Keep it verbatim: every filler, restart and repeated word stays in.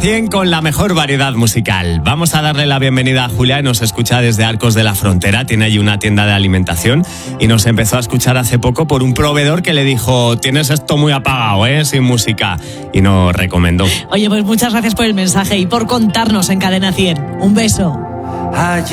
cien con la mejor variedad musical. Vamos a darle la bienvenida a Julia, nos escucha desde Arcos de la Frontera, tiene allí una tienda de alimentación y nos empezó a escuchar hace poco por un proveedor que le dijo: tienes esto muy apagado, ¿eh? Sin música, y nos recomendó. Oye, pues muchas gracias por el mensaje y por contarnos en Cadena cien. Un beso.